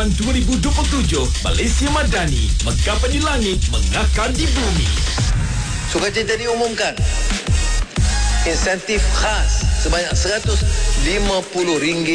Ramadan 2027, Malaysia Madani, menggapai di langit, mengakar di bumi. Sukacita diumumkan insentif khas sebanyak RM150